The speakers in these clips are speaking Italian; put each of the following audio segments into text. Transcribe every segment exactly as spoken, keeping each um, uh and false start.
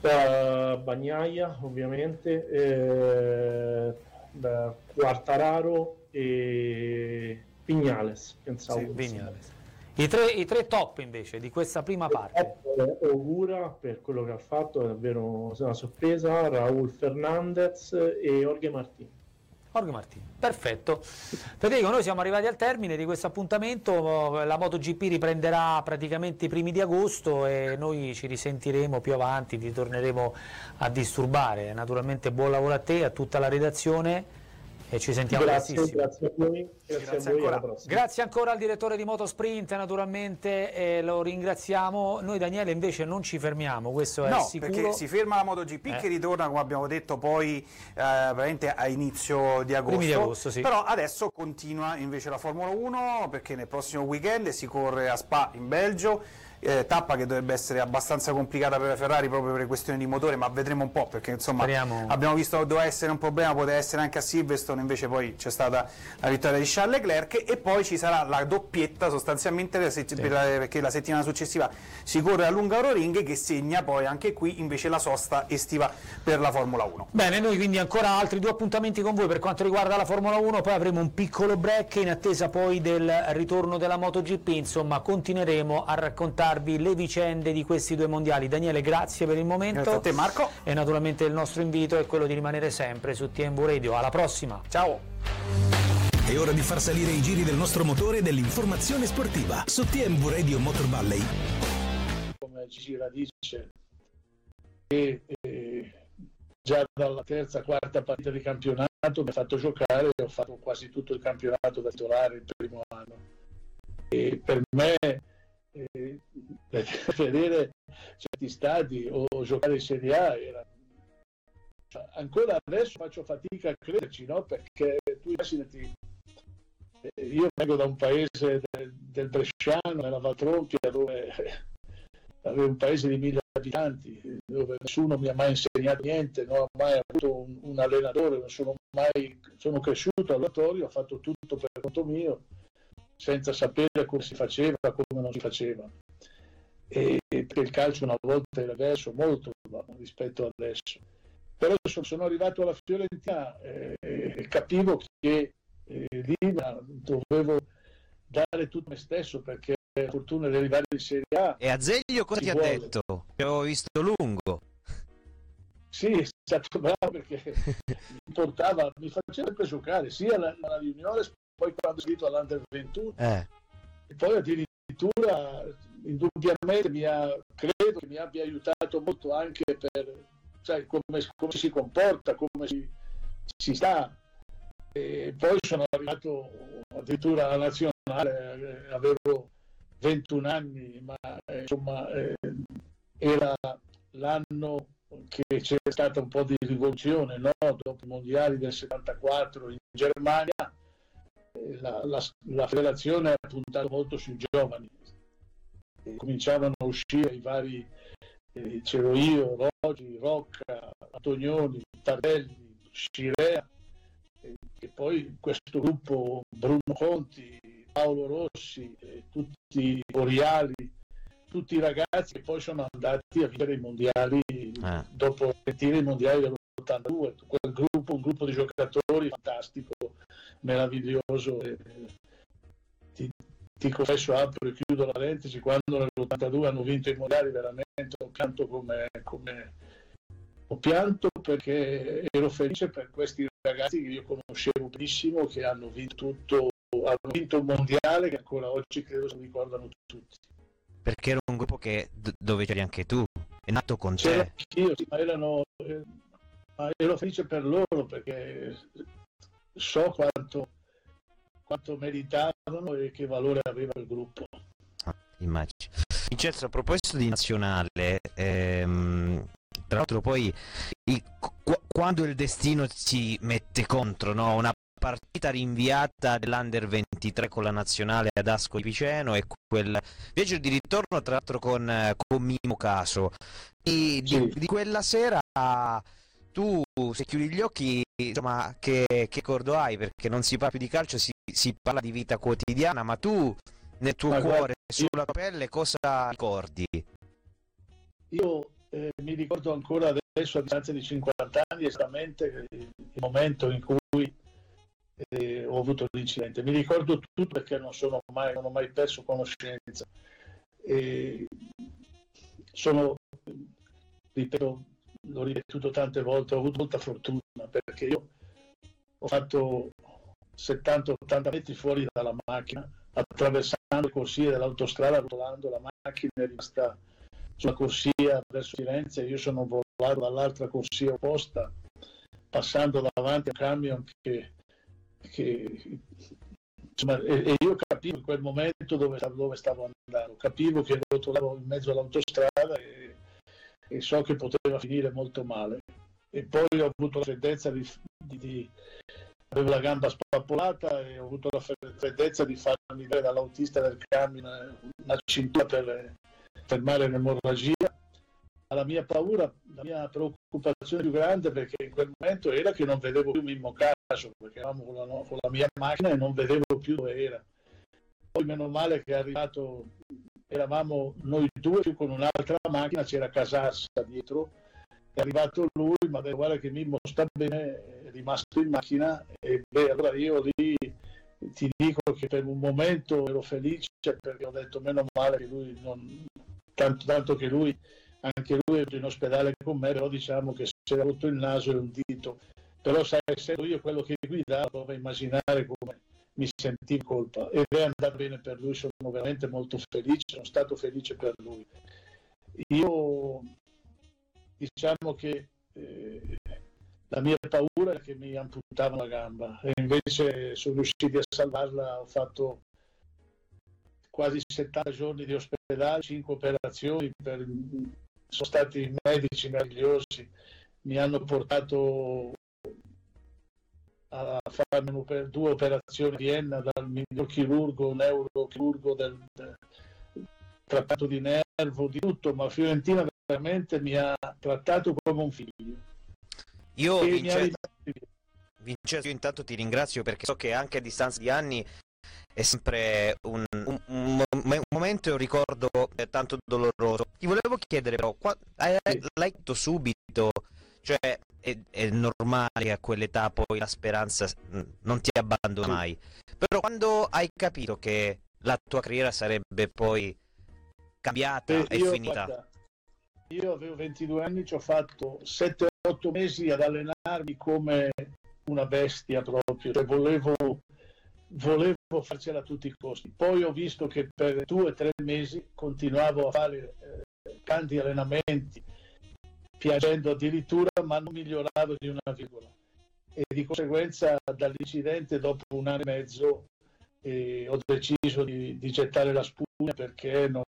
testa Bagnaia ovviamente, eh, beh, Quartararo e Viñales, pensavo. Sì, Viñales. I tre, I tre top invece di questa prima parte. Ogura, per quello che ha fatto, è davvero una sorpresa, Raúl Fernández e Jorge Martín. Jorge Martín, perfetto. Federico, noi siamo arrivati al termine di questo appuntamento, la MotoGP riprenderà praticamente i primi di agosto e noi ci risentiremo più avanti, ti torneremo a disturbare. Naturalmente buon lavoro a te, a tutta la redazione e ci sentiamo grazie, grazie a voi, grazie, grazie, a voi ancora. grazie ancora al direttore di Motosprint, naturalmente eh, lo ringraziamo. Noi Daniele invece non ci fermiamo, questo è no, sicuro. Perché si ferma la MotoGP eh. che ritorna, come abbiamo detto, poi eh, veramente a inizio di agosto, di agosto sì. Però adesso continua invece la Formula uno, perché nel prossimo weekend si corre a Spa in Belgio. Eh, tappa che dovrebbe essere abbastanza complicata per la Ferrari proprio per questioni di motore, ma vedremo un po', perché insomma Speriamo. abbiamo visto che doveva essere un problema, poteva essere anche a Silverstone, invece poi c'è stata la vittoria di Charles Leclerc e poi ci sarà la doppietta sostanzialmente la sì. per la, perché la settimana successiva si corre a Hungaroring, che segna poi anche qui invece la sosta estiva per la Formula uno. Bene, noi quindi ancora altri due appuntamenti con voi per quanto riguarda la Formula uno, poi avremo un piccolo break in attesa poi del ritorno della MotoGP, insomma continueremo a raccontare le vicende di questi due mondiali. Daniele, grazie per il momento. Grazie a te, Marco. E naturalmente il nostro invito è quello di rimanere sempre su T M V Radio. Alla prossima. Ciao. È ora di far salire i giri del nostro motore dell'informazione sportiva su T M V Radio Motor Valley. Come Gigi dice, che eh, già dalla terza, quarta partita di campionato mi ha fatto giocare e ho fatto quasi tutto il campionato da titolare il primo anno. E per me Eh, vedere certi stadi o giocare in Serie A era... cioè, ancora adesso faccio fatica a crederci, no? Perché tu immaginati, eh, io vengo da un paese del, del Bresciano, nella Valtrompia, dove avevo un paese di mille abitanti, dove nessuno mi ha mai insegnato niente, non ho mai avuto un, un allenatore, non sono mai sono cresciuto all'oratorio, ho fatto tutto per conto mio, senza sapere come si faceva, come non si faceva. E perché il calcio una volta era diverso, molto rispetto adesso. Però sono arrivato alla Fiorentina e eh, capivo che eh, lì dovevo dare tutto me stesso, perché la fortuna di arrivare in Serie A. E Azeglio cosa ti ha detto? Ti avevo visto lungo. Sì, è stato bravo perché mi portava, mi faceva sempre giocare sia alla, alla juniores, poi quando sono iscritto all'Under ventuno eh. e poi addirittura indubbiamente mi ha, credo che mi abbia aiutato molto anche per, sai, come, come si comporta, come si, si sta. E poi sono arrivato addirittura alla nazionale, eh, avevo ventuno anni, ma eh, insomma eh, era l'anno che c'è stata un po' di rivoluzione, no? Dopo i mondiali del settantaquattro in Germania. La, la, la federazione ha puntato molto sui giovani e cominciavano a uscire i vari, eh, c'ero io, Roggi, Rocca, Antonioni, Tardelli, Scirea, e, e poi questo gruppo, Bruno Conti, Paolo Rossi, eh, tutti Oriali, tutti i ragazzi che poi sono andati a vivere i mondiali eh. dopo i mondiali dell'ottantadue, quel gruppo, un gruppo di giocatori fantastico, meraviglioso. E ti, ti confesso, apro e chiudo la parentesi, quando nell'ottantadue hanno vinto i mondiali veramente ho pianto come, come ho pianto perché ero felice per questi ragazzi che io conoscevo benissimo, che hanno vinto tutto, hanno vinto un mondiale che ancora oggi credo si ricordano tutti. Perché era un gruppo che dove c'eri anche tu, è nato con C'era te. Io, sì, ma erano eh, ma ero felice per loro perché so quanto, quanto meritavano e che valore aveva il gruppo. Ah, immagino. Vincenzo, a proposito di nazionale, ehm, tra l'altro poi il, qu- quando il destino si mette contro, no? Una partita rinviata dell'Under ventitré con la nazionale ad Ascoli Piceno e quel viaggio di ritorno tra l'altro con, con Mimo Caso e di, Sì. di quella sera tu, se chiudi gli occhi, insomma, che, che ricordo hai? Perché non si parla più di calcio, si, si parla di vita quotidiana, ma tu nel tuo ma cuore, guarda, sulla tua pelle, cosa ricordi? Io eh, mi ricordo ancora adesso, a distanza di cinquanta anni, esattamente il momento in cui eh, ho avuto l'incidente. Mi ricordo tutto perché non, sono mai, non ho mai perso conoscenza. E sono, ripeto, l'ho ripetuto tante volte, ho avuto molta fortuna perché io ho fatto settanta ottanta metri fuori dalla macchina, attraversando le corsie dell'autostrada, rotolando, la macchina è rimasta sulla corsia verso Firenze, io sono volato dall'altra corsia opposta, passando davanti a un camion che, che insomma, e, e io capivo in quel momento dove, dove stavo andando, capivo che rotolavo in mezzo all'autostrada e, e so che poteva finire molto male. E poi ho avuto la freddezza di, di, di avevo la gamba spappolata e ho avuto la freddezza di farmi vedere dall'autista del camion una cintura per fermare l'emorragia. La mia paura, la mia preoccupazione più grande, perché in quel momento era che non vedevo più Mimmo Caso, perché eravamo con la, con la mia macchina e non vedevo più dove era. Poi meno male che è arrivato, eravamo noi due più con un'altra macchina, c'era Casarsa dietro, è arrivato lui, ma guarda che Mimmo sta bene, è rimasto in macchina e beh, allora io lì ti dico che per un momento ero felice perché ho detto meno male che lui non, tanto, tanto che lui, anche lui è in ospedale con me, però diciamo che si era rotto il naso e un dito, però sai, essendo io quello che guidava, provo a immaginare come mi sentivo in colpa ed è andato bene per lui, sono veramente molto felice, sono stato felice per lui. Io diciamo che eh, la mia paura è che mi amputavano la gamba e invece sono riusciti a salvarla. Ho fatto quasi settanta giorni di ospedale, cinque operazioni, per... sono stati medici meravigliosi, mi hanno portato a farmi per due operazioni a Vienna dal miglior chirurgo, neurochirurgo del, del trattato di nervo, di tutto, ma Fiorentina veramente mi ha trattato come un figlio. Io E mi ha Vincenzo, rimasto- Vincenzo, io intanto ti ringrazio perché so che anche a distanza di anni è sempre un, un- un mo- un momento e un ricordo eh, tanto doloroso. Ti volevo chiedere però, qua- hai- Sì. l'hai detto subito, cioè è, è normale che a quell'età poi la speranza mm, non ti abbandona Sì. mai, però quando hai capito che la tua carriera sarebbe poi cambiata Beh, e io, finita, guarda, io avevo ventidue anni, ci ho fatto sette otto mesi ad allenarmi come una bestia proprio, cioè volevo, volevo farcela a tutti i costi. Poi ho visto che per due o tre mesi continuavo a fare eh, tanti allenamenti, piacendo addirittura, ma non miglioravo di una virgola. E di conseguenza dall'incidente, dopo un anno e mezzo, eh, ho deciso di, di gettare la spugna perché non,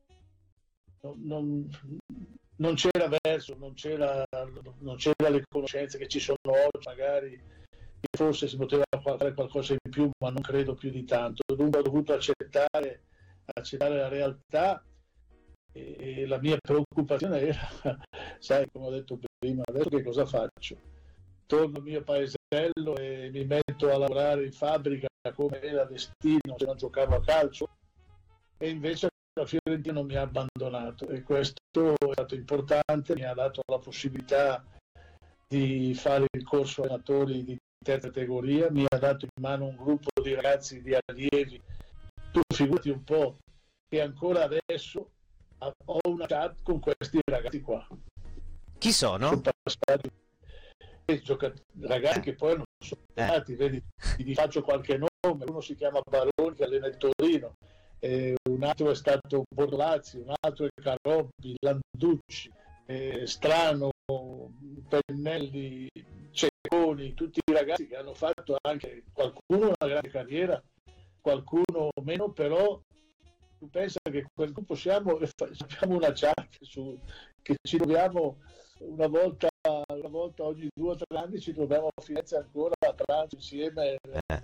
non, non, non c'era verso, non c'era, non c'era le conoscenze che ci sono oggi, magari forse si poteva fare qualcosa in più, ma non credo più di tanto. Dunque ho dovuto accettare, accettare la realtà e, e la mia preoccupazione era, sai, come ho detto prima, adesso che cosa faccio? Torno al mio paesello e mi metto a lavorare in fabbrica come era destino se non giocavo a calcio, e invece la Fiorentina non mi ha abbandonato e questo è stato importante, mi ha dato la possibilità di fare il corso allenatori di terza categoria, mi ha dato in mano un gruppo di ragazzi, di allievi. Tu figurati un po' che ancora adesso ho una chat con questi ragazzi qua. chi sono? Sono passati giocatori, ragazzi che poi non sono tornati, vedi, ti faccio qualche nome, uno si chiama Baroni che allena il Torino, eh, un altro è stato Bordolazzi, un altro è Carobbi, Landucci, eh, Strano, Pennelli, Cecconi, tutti i ragazzi che hanno fatto anche qualcuno una grande carriera, qualcuno meno, però tu pensa che quel gruppo siamo, abbiamo una chat su, che ci troviamo una volta, una volta ogni due o tre anni, ci troviamo a Firenze ancora a pranzo insieme,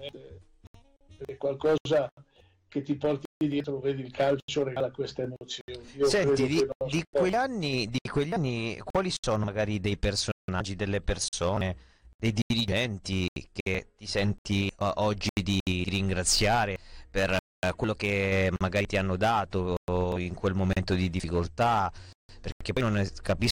è qualcosa che ti porti dietro, vedi, il calcio regala queste emozioni. Io Senti, di, credo che di quegli anni, di quegli anni, quali sono magari dei personaggi, delle persone, dei dirigenti che ti senti uh, oggi di ringraziare per uh, quello che magari ti hanno dato in quel momento di difficoltà, perché poi non è, capisco